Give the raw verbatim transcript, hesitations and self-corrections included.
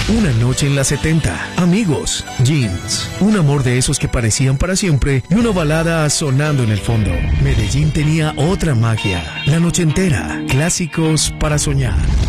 Una noche en la setenta, amigos, jeans, un amor de esos que parecían para siempre y una balada sonando en el fondo. Medellín tenía otra magia. La noche entera, clásicos para soñar.